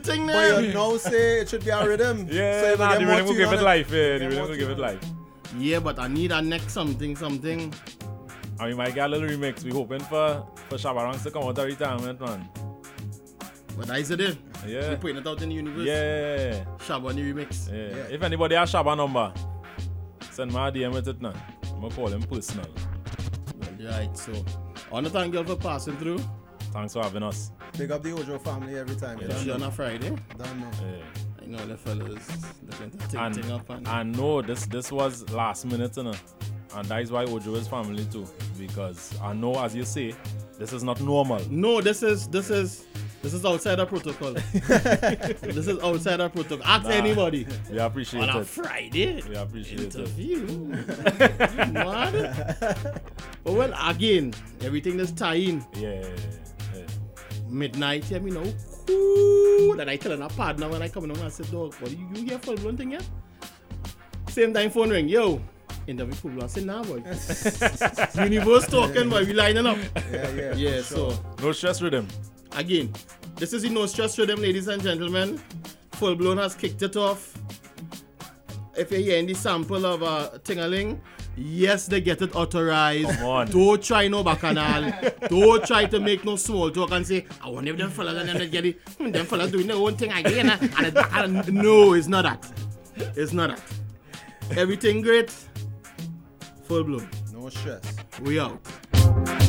thing But there. you know say it should be a rhythm. Yeah, so nah, the rhythm will give it life. Yeah, the Get rhythm more will give it tune on life. Yeah, but I need a next something. And we might get a little remix. We hoping for Shabarangs to come out of retirement, man. But I said it. Yeah. We're putting it out in the universe. Yeah. Shabani remix. Yeah. If anybody has Shaba number, send me a DM with it now. I'm gonna call him personal. Well, right, so I want to thank you for passing through. Thanks for having us. Big up the Ojo family every time. You Especially don't on know. a Friday. Don't know. Yeah. I know the fellas looking to take thing up and And no, this was last minute, you know. And that is why Ojo is family too. Because I know, as you say, this is not normal. no, this is outside the protocol. This is outside the protocol. Ask anybody. We appreciate On a it. Friday. We appreciate it. Interview. Mad. But well, again, everything is tying. Yeah. Midnight, hear me now. Ooh, then I telling a partner when I come in and I said, dog, what you hear full blown thing, yeah? Same time phone ring, yo. Interview full blown. I said, nah, boy. Universe talking, boy. We lining up. Yeah. Yeah, for sure. so No stress with him. again, this is the No Stress Rhythm, ladies and gentlemen. Full blown has kicked it off. If you're hearing the sample of Tingaling, yes, they get it authorized. Come on. Don't try no bacchanal. Don't try to make no small talk and say, I wonder if them fellas and them get it. Them fellas doing their own thing again. And no, it's not that. It's not that. Everything great. Full blown. No stress. We out.